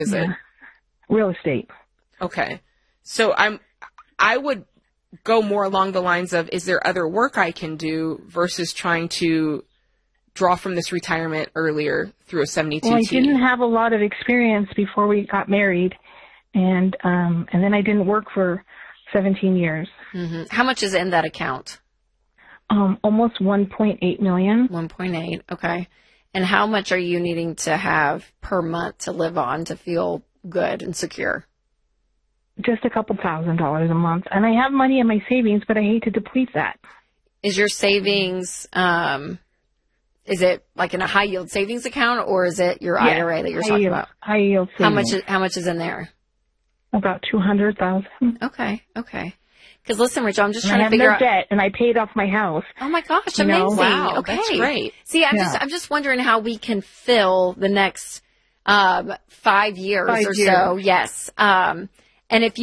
is it? Real estate. Okay. So I would go more along the lines of, is there other work I can do versus trying to draw from this retirement earlier through a 72T? Well, I didn't have a lot of experience before we got married, and then I didn't work for 17 years. Mm-hmm. How much is in that account? Almost 1.8 million. 1.8. Okay. And how much are you needing to have per month to live on to feel good and secure? Just a couple $1,000s a month. And I have money in my savings, but I hate to deplete that. Is your savings, is it like in a high yield savings account, or is it your IRA that you're talking about? High yield savings. How much is in there? About 200,000. Okay. Because listen, Rachel, I'm just trying to figure out. I have no debt, and I paid off my house. Oh my gosh, amazing! Wow, okay, that's great. See, I'm just wondering how we can fill the next 5 years or so. Yes. And if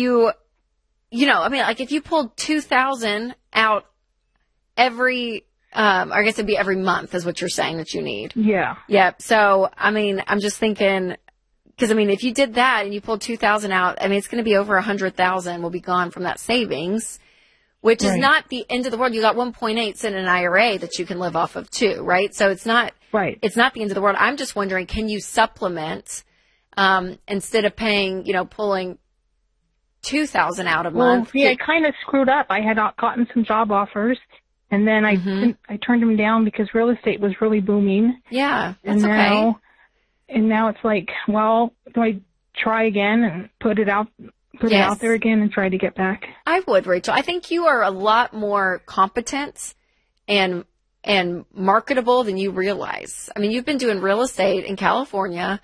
if you pulled 2,000 out every, I guess it'd be every month is what you're saying that you need. Yeah. Yep. So, I'm just thinking, because if you did that and you pulled 2,000 out, it's going to be over 100,000 will be gone from that savings, which is not the end of the world. You got 1.8 sitting in an IRA that you can live off of too, right? So it's not, it's not the end of the world. I'm just wondering, can you supplement, instead of paying, pulling 2,000 out a month? I kind of screwed up. I had gotten some job offers, and then I turned them down because real estate was really booming. Yeah, that's okay. And now it's like, well, do I try again and put it out there again and try to get back? I would, Rachel. I think you are a lot more competent and marketable than you realize. You've been doing real estate in California.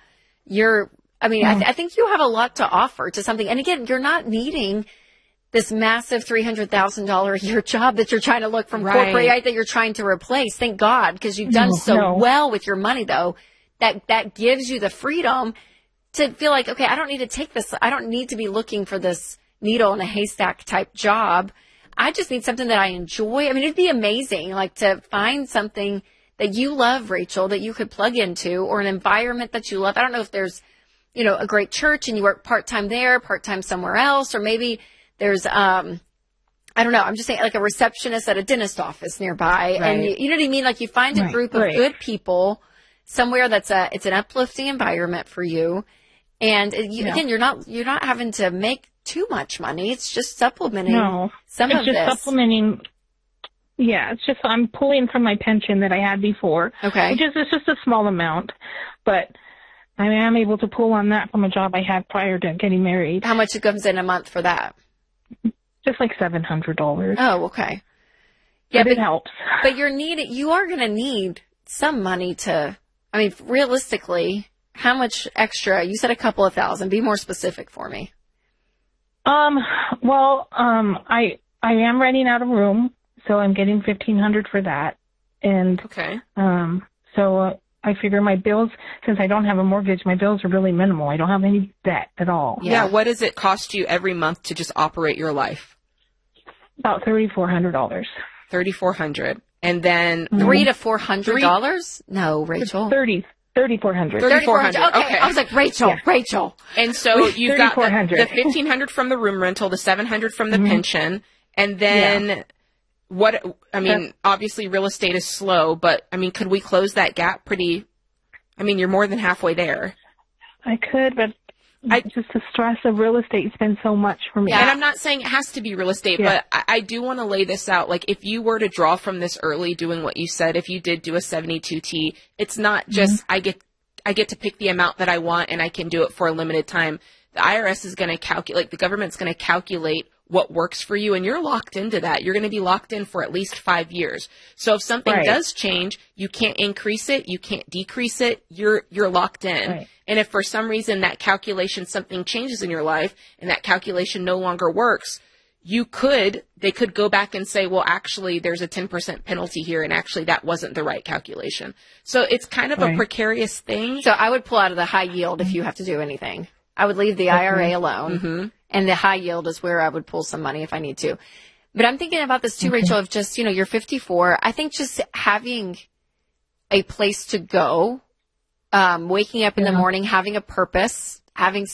I think you have a lot to offer to something. And again, you're not needing this massive $300,000 a year job that you're trying to look from corporate, right, that you're trying to replace. Thank God, because you've done well with your money, though. That gives you the freedom to feel like, okay, I don't need to take this. I don't need to be looking for this needle in a haystack type job. I just need something that I enjoy. It'd be amazing, to find something that you love, Rachel, that you could plug into, or an environment that you love. I don't know if there's, a great church and you work part-time there, part-time somewhere else, or maybe there's, I don't know. I'm just saying, like a receptionist at a dentist office nearby. Right. And you know what I mean? You find a group of good people somewhere it's an uplifting environment for you. And again, you're not having to make too much money. It's just supplementing some of this. It's just supplementing. Yeah, it's just I'm pulling from my pension that I had before. Okay. It's just a small amount, but I am able to pull on that from a job I had prior to getting married. How much it comes in a month for that? Just like $700. Oh, okay. Yeah, but it helps. But you are going to need some money to, realistically, how much extra? You said a couple of thousand. Be more specific for me. I am renting out a room, so I'm getting $1,500 for that. And okay. So I figure my bills, since I don't have a mortgage, my bills are really minimal. I don't have any debt at all. Yeah. What does it cost you every month to just operate your life? About $3,400. $3,400. And then $300 to $400? No, Rachel. $3,400. $3,400. Okay. I was like, Rachel. And so you've got the $1,500 from the room rental, the $700 from the pension, and then obviously real estate is slow, but could we close that gap pretty? You're more than halfway there. I could, but just the stress of real estate has been so much for me. Yeah. And I'm not saying it has to be real estate, but I do want to lay this out. If you were to draw from this early, doing what you said, if you did do a 72T, it's not just I get to pick the amount that I want and I can do it for a limited time. The IRS is going to calculate, the government's going to calculate what works for you, and you're locked into that. You're going to be locked in for at least 5 years. So if something does change, you can't increase it, you can't decrease it, you're locked in. Right. And if for some reason that calculation, something changes in your life and that calculation no longer works, they could go back and say, well, actually there's a 10% penalty here, and actually that wasn't the right calculation. So it's kind of a precarious thing. So I would pull out of the high yield if you have to do anything. I would leave the IRA alone. Mm-hmm. And the high yield is where I would pull some money if I need to. But I'm thinking about this too, Rachel, of just, you're 54. I think just having a place to go, waking up in the morning, having a purpose, having